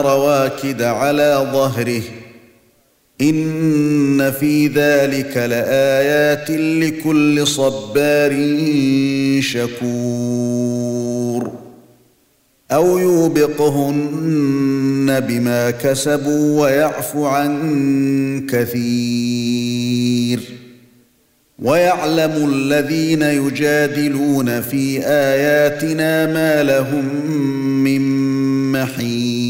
رواكد على ظهره إن في ذلك لآيات لكل صبار شكور أو يوبقهن بما كسبوا ويعفو عن كثير ويعلم الذين يجادلون في آياتنا ما لهم من محيص